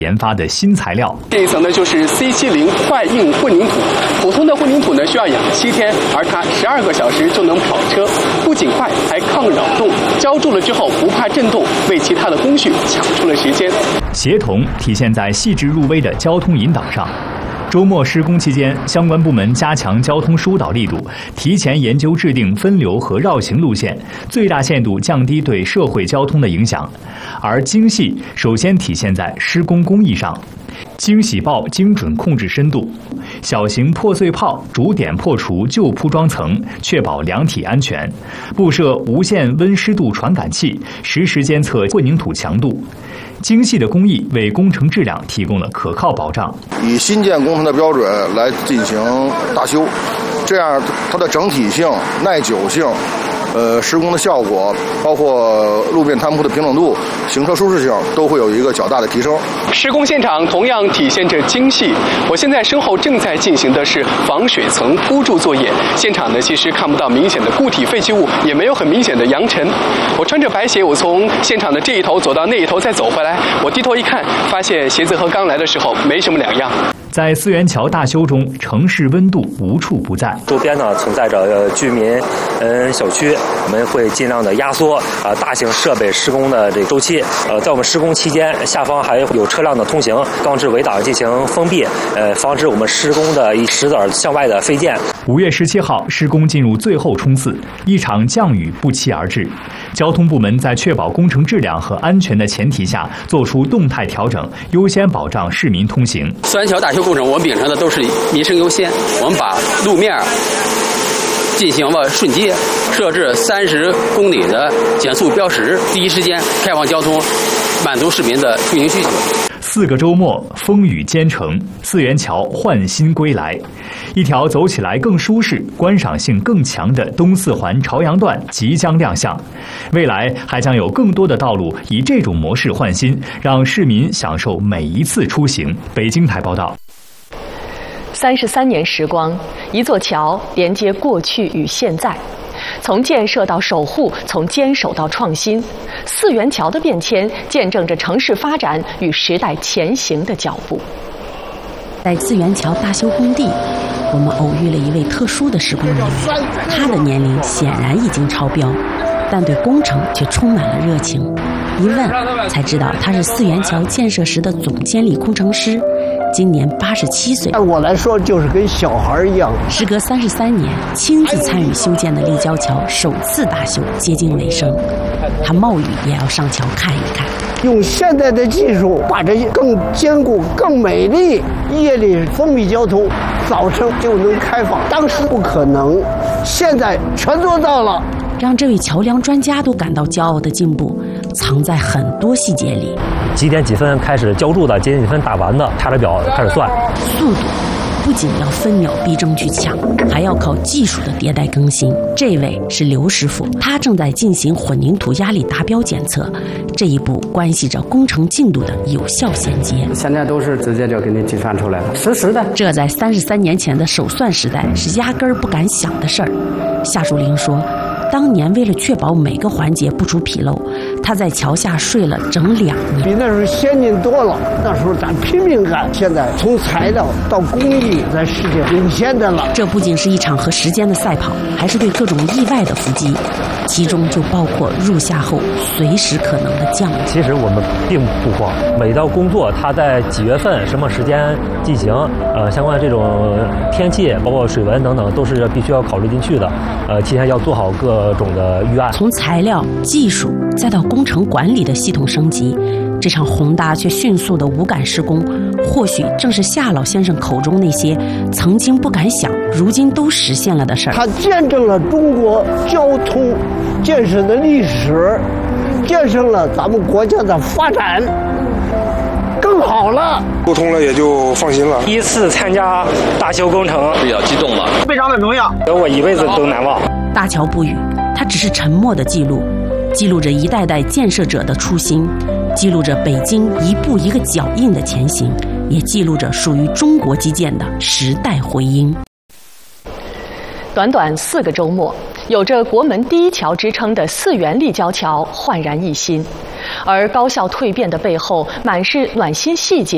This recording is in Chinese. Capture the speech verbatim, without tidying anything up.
研发的新材料。 这一层呢就是 C 七十 快硬混凝土，普通的混凝土呢需要养七天，而它十二个小时就能跑车，不仅快，还抗扰动。浇筑了之后不怕震动，为其他的工序抢出了时间。 协同体现在细致入微的交通引导上。周末施工期间，相关部门加强交通疏导力度，提前研究制定分流和绕行路线，最大限度降低对社会交通的影响。而精细首先体现在施工工艺上，精洗刨精准控制深度，小型破碎炮逐点破除旧铺装层，确保量体安全。布设无线温湿度传感器，实时监测混凝土强度。精细的工艺为工程质量提供了可靠保障。 以新建工程的标准来进行大修，这样它的整体性、耐久性、呃施工的效果，包括路面摊铺的平整度、行车舒适性，都会有一个较大的提升。 施工现场同样体现着精细。我现在身后正在进行的是防水层铺筑作业，现场呢其实看不到明显的固体废弃物，也没有很明显的扬尘。我穿着白鞋，我从现场的这一头走到那一头，再走回来。我低头一看，发现鞋子和刚来的时候没什么两样。 在四元桥大修中，城市温度无处不在。 周边呢存在着呃居民嗯小区，我们会尽量的压缩啊、呃、大型设备施工的这个周期。呃，在我们施工期间，下方还有车辆的通行，钢制围挡进行封闭，呃，防止我们施工的一石子向外的飞溅。 五月十七号，施工进入最后冲刺，一场降雨不期而至。交通部门在确保工程质量和安全的前提下，做出动态调整，优先保障市民通行。 四元桥大修工程，我们秉承的都是民生优先，我们把路面进行了顺接，设置三十公里的减速标识，第一时间开放交通，满足市民的出行需求。 四个周末，风雨兼程，四元桥焕新归来，一条走起来更舒适、观赏性更强的东四环朝阳段即将亮相。未来还将有更多的道路以这种模式换新，让市民享受每一次出行。北京台报道。 三十三年时光，一座桥连接过去与现在。从建设到守护，从坚守到创新，四元桥的变迁见证着城市发展与时代前行的脚步。 在四元桥大修工地，我们偶遇了一位特殊的施工人员，他的年龄显然已经超标，但对工程却充满了热情。一问才知道，他是四元桥建设时的总监理工程师。今年八十七岁， 对我来说就是跟小孩一样。 时隔三十三年，亲自参与修建的立交桥首次大修接近尾声，他冒雨也要上桥看一看。 用现代的技术，把这更坚固、更美丽，夜里封闭交通，早晨就能开放。当时不可能，现在全做到了。 让这位桥梁专家都感到骄傲的进步，藏在很多细节里。 几点几分开始浇筑的，几点几分打完的，查着表开始算。 速度不仅要分秒必争去抢，还要靠技术的迭代更新。这位是刘师傅，他正在进行混凝土压力达标检测，这一步关系着工程进度的有效衔接。 现在都是直接就给你计算出来了，实时的。 这在三十三年前的手算时代是压根儿不敢想的事儿。夏树林说，当年为了确保每个环节不出纰漏，他在桥下睡了整两年。 比那时候先进多了，那时候咱拼命干，现在从材料到工艺，在世界领先的了。 这不仅是一场和时间的赛跑，还是对各种意外的伏击，其中就包括入夏后随时可能的降雨。 其实我们并不慌，每一道工作它在几月份、什么时间进行，呃，相关的这种天气，包括水文等等，都是必须要考虑进去的。呃，提前要做好各种的预案。 从材料、技术再到工程管理的系统升级，这场宏大却迅速的无感施工，或许正是夏老先生口中那些曾经不敢想，如今都实现了的事儿。 它见证了中国交通建设的历史，见证了咱们国家的发展。更好了， 沟通了也就放心了。 第一次参加大修工程， 比较激动吧， 非常的荣耀，我一辈子都难忘。 大桥不语，它只是沉默的记录，记录着一代代建设者的初心，记录着北京一步一个脚印的前行，也记录着属于中国基建的时代回音。 短短四个周末，有着国门第一桥之称的四元立交桥焕然一新，而高效蜕变的背后，满是暖心细节。